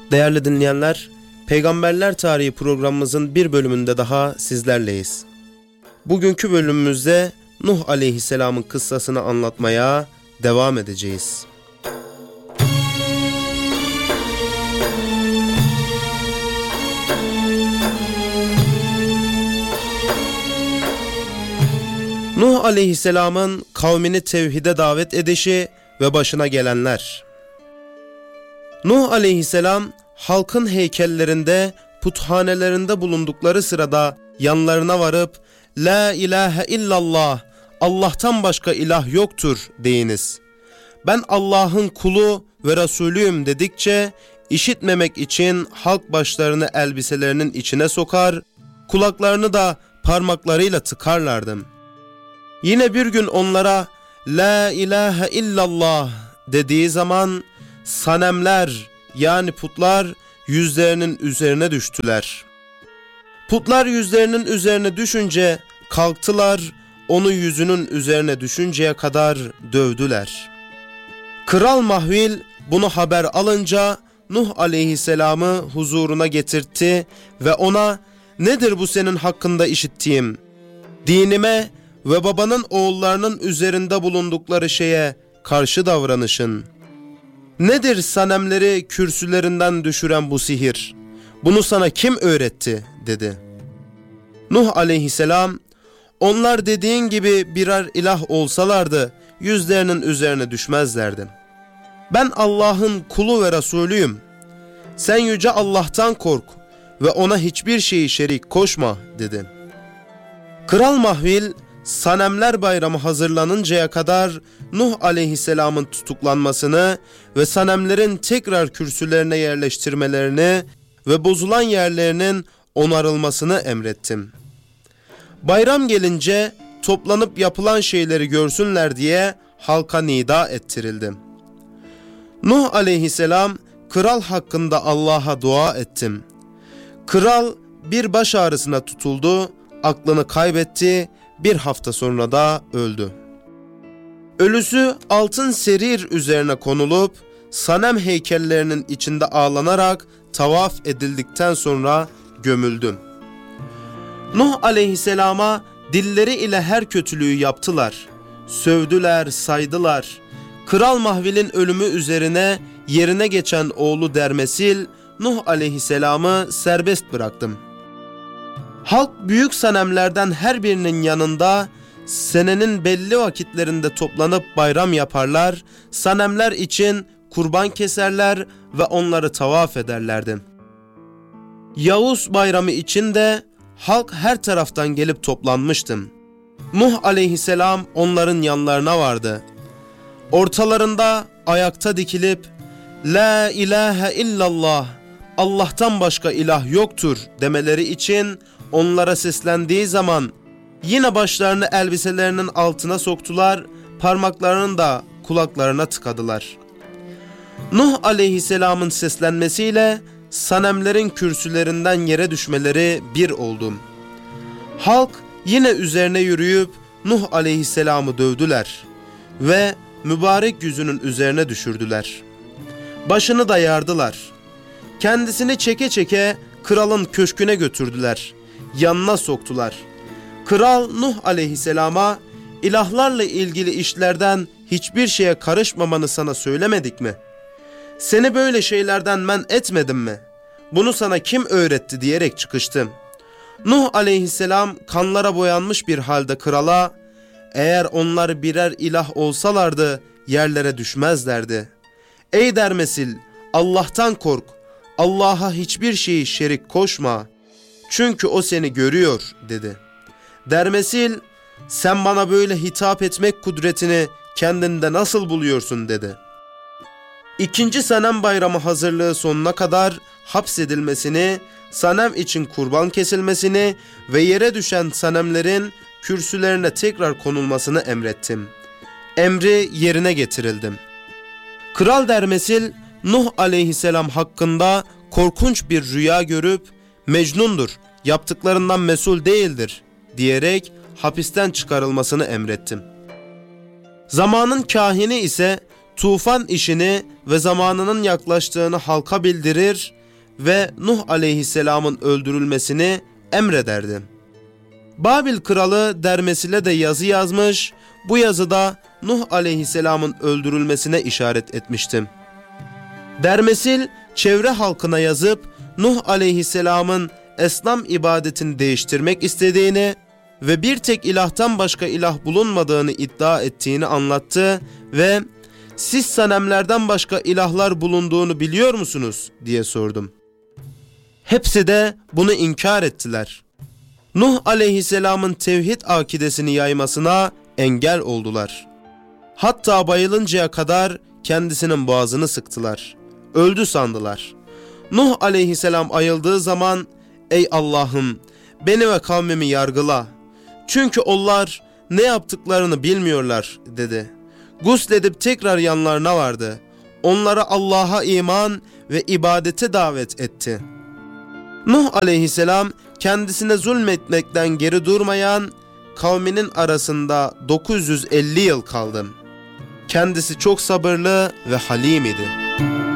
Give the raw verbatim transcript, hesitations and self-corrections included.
Değerli dinleyenler, Peygamberler Tarihi programımızın bir bölümünde daha sizlerleyiz. Bugünkü bölümümüzde Nuh Aleyhisselam'ın kıssasını anlatmaya devam edeceğiz. Nuh Aleyhisselam'ın kavmini tevhide davet edişi ve başına gelenler. Nuh Aleyhisselam halkın heykellerinde, puthanelerinde bulundukları sırada yanlarına varıp "La ilahe illallah, Allah'tan başka ilah yoktur" deyiniz. "Ben Allah'ın kulu ve Resulüyüm" dedikçe işitmemek için halk başlarını elbiselerinin içine sokar, kulaklarını da parmaklarıyla tıkarlardı. Yine bir gün onlara "La ilahe illallah" dediği zaman sanemler yani putlar yüzlerinin üzerine düştüler. Putlar yüzlerinin üzerine düşünce kalktılar, onu yüzünün üzerine düşünceye kadar dövdüler. Kral Mahvil bunu haber alınca Nuh Aleyhisselam'ı huzuruna getirtti ve ona "Nedir bu senin hakkında işittiğim? Dinime ve babanın oğullarının üzerinde bulundukları şeye karşı davranışın. Nedir sanemleri kürsülerinden düşüren bu sihir? Bunu sana kim öğretti?" dedi. Nuh Aleyhisselam, "Onlar dediğin gibi birer ilah olsalardı yüzlerinin üzerine düşmezlerdi. Ben Allah'ın kulu ve Resulüyüm. Sen yüce Allah'tan kork ve ona hiçbir şeyi şerik koşma" dedi. Kral Mahvil Sanemler Bayramı hazırlanıncaya kadar Nuh Aleyhisselam'ın tutuklanmasını ve sanemlerin tekrar kürsülerine yerleştirmelerini ve bozulan yerlerinin onarılmasını emrettim. Bayram gelince toplanıp yapılan şeyleri görsünler diye halka nida ettirildim. Nuh Aleyhisselam, kral hakkında Allah'a dua ettim. Kral bir baş ağrısına tutuldu, aklını kaybetti, bir hafta sonra da öldü. Ölüsü altın serir üzerine konulup sanem heykellerinin içinde ağlanarak tavaf edildikten sonra gömüldü. Nuh Aleyhisselam'a dilleri ile her kötülüğü yaptılar. Sövdüler, saydılar. Kral Mahvil'in ölümü üzerine yerine geçen oğlu Dermesil, Nuh Aleyhisselam'ı serbest bıraktım. Halk büyük sanemlerden her birinin yanında senenin belli vakitlerinde toplanıp bayram yaparlar, sanemler için kurban keserler ve onları tavaf ederlerdi. Yavuz bayramı için de halk her taraftan gelip toplanmıştı. Nuh Aleyhisselam onların yanlarına vardı. Ortalarında ayakta dikilip "La ilahe illallah, Allah'tan başka ilah yoktur" demeleri için onlara seslendiği zaman yine başlarını elbiselerinin altına soktular, parmaklarını da kulaklarına tıkadılar. Nuh Aleyhisselam'ın seslenmesiyle sanemlerin kürsülerinden yere düşmeleri bir oldu. Halk yine üzerine yürüyüp Nuh Aleyhisselam'ı dövdüler ve mübarek yüzünün üzerine düşürdüler. Başını da yardılar. Kendisini çeke çeke kralın köşküne götürdüler. Yanına soktular. Kral Nuh Aleyhisselam'a "İlahlarla ilgili işlerden hiçbir şeye karışmamanı sana söylemedik mi? Seni böyle şeylerden men etmedim mi? Bunu sana kim öğretti?" diyerek çıkıştı. Nuh Aleyhisselam kanlara boyanmış bir halde krala "Eğer onlar birer ilah olsalardı yerlere düşmezlerdi. Ey Dermesil, Allah'tan kork, Allah'a hiçbir şeyi şerik koşma. Çünkü o seni görüyor" dedi. Dermesil, "Sen bana böyle hitap etmek kudretini kendinde nasıl buluyorsun?" dedi. İkinci sanem bayramı hazırlığı sonuna kadar hapsedilmesini, sanem için kurban kesilmesini ve yere düşen sanemlerin kürsülerine tekrar konulmasını emrettim. Emri yerine getirildim. Kral Dermesil, Nuh Aleyhisselam hakkında korkunç bir rüya görüp "Mecnundur, yaptıklarından mesul değildir" diyerek hapisten çıkarılmasını emrettim. Zamanın kahini ise tufan işini ve zamanının yaklaştığını halka bildirir ve Nuh aleyhisselamın öldürülmesini emrederdi. Babil kralı Dermesil'e de yazı yazmış, bu yazıda Nuh aleyhisselamın öldürülmesine işaret etmiştim. Dermesil çevre halkına yazıp Nuh aleyhisselamın esnam ibadetini değiştirmek istediğini ve bir tek ilahtan başka ilah bulunmadığını iddia ettiğini anlattı ve "Siz sanemlerden başka ilahlar bulunduğunu biliyor musunuz?" diye sordum. Hepsi de bunu inkar ettiler. Nuh aleyhisselamın tevhid akidesini yaymasına engel oldular. Hatta bayılıncaya kadar kendisinin boğazını sıktılar. Öldü sandılar. Nuh aleyhisselam ayıldığı zaman "Ey Allah'ım, beni ve kavmimi yargıla. Çünkü onlar ne yaptıklarını bilmiyorlar" dedi. Gusledip tekrar yanlarına vardı. Onlara Allah'a iman ve ibadete davet etti. Nuh aleyhisselam kendisine zulmetmekten geri durmayan kavminin arasında dokuz yüz elli yıl kaldı. Kendisi çok sabırlı ve halim idi.